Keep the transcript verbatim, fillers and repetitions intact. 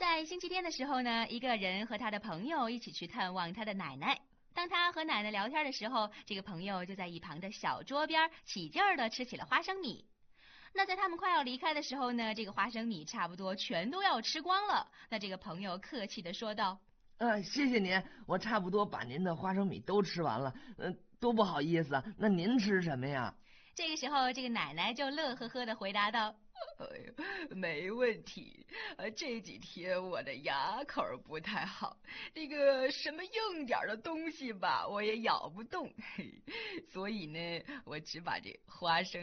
在星期天的时候呢，一个人和他的朋友一起去探望他的奶奶。当他和奶奶聊天的时候，这个朋友就在一旁的小桌边起劲儿地吃起了花生米。那在他们快要离开的时候呢，这个花生米差不多全都要吃光了。那这个朋友客气地说道： 呃，谢谢您，我差不多把您的花生米都吃完了，嗯、呃，多不好意思。那您吃什么呀？ 这个时候，这个奶奶就乐呵呵地回答道： 哎呀，没问题。呃，这几天我的牙口不太好，那个什么硬点的东西吧，我也咬不动，嘿，所以呢，我只把这花生